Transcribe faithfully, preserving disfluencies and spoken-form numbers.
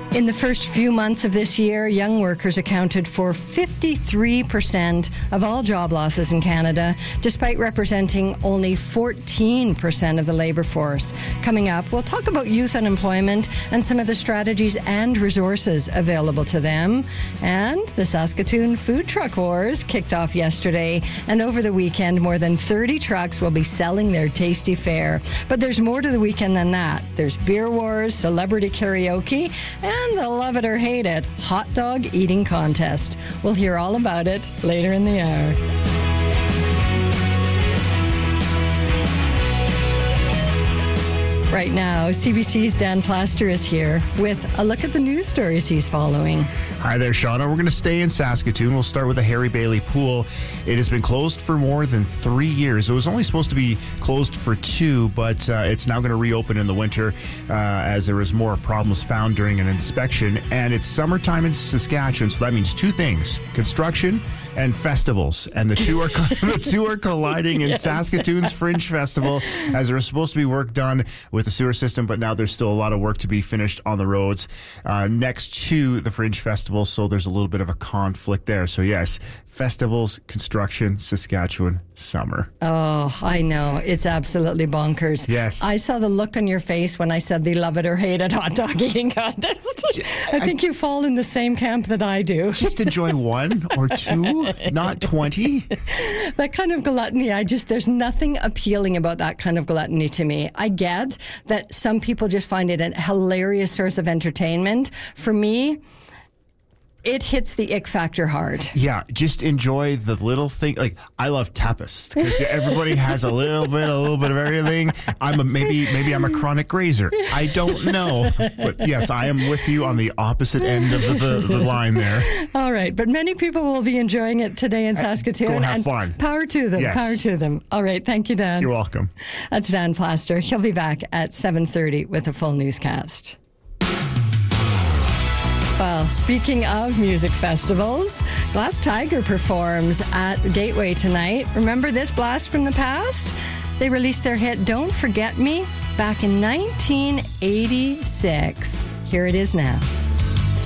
In the first few months of this year, young workers accounted for fifty-three percent of all job losses in Canada, despite representing only fourteen percent of the labour force. Coming up, we'll talk about youth unemployment and some of the strategies and resources available to them. And the Saskatoon Food Truck Wars kicked off yesterday, and over the weekend, more than thirty trucks will be selling their tasty fare. But there's more to the weekend than that. There's beer wars, celebrity karaoke, and And the love it or hate it hot dog eating contest. We'll hear all about it later in the hour. Right now, C B C's Dan Plaster is here with a look at the news stories he's following. Hi there, Shauna. We're going to stay in Saskatoon. We'll start with the Harry Bailey Pool. It has been closed for more than three years. It was only supposed to be closed for two, but uh, it's now going to reopen in the winter uh, as there was more problems found during an inspection. And it's summertime in Saskatchewan, so that means two things: construction and festivals. And the two are the two are colliding in yes. Saskatoon's Fringe Festival, as there was supposed to be work done with the sewer system, but now there's still a lot of work to be finished on the roads uh, next to the Fringe Festival, so there's a little bit of a conflict there. So yes, festivals, construction, Saskatchewan, summer. Oh, I know. It's absolutely bonkers. Yes. I saw the look on your face when I said the love it or hate it hot dog eating contest. I think I, you fall in the same camp that I do. Just enjoy one or two, not twenty. That kind of gluttony, I just, there's nothing appealing about that kind of gluttony to me. I get that some people just find it a hilarious source of entertainment. For me, it hits the ick factor hard. Yeah, just enjoy the little thing. Like, I love tapas because everybody has a little bit, a little bit of everything. I'm a, maybe maybe I'm a chronic grazer. I don't know, but yes, I am with you on the opposite end of the, the, the line there. All right, but many people will be enjoying it today in Saskatoon. Go and have and fun. Power to them. Yes. Power to them. All right, thank you, Dan. You're welcome. That's Dan Plaster. He'll be back at seven thirty with a full newscast. Well, speaking of music festivals, Glass Tiger performs at Gateway tonight. Remember this blast from the past? They released their hit Don't Forget Me back in nineteen eighty-six. Here it is now.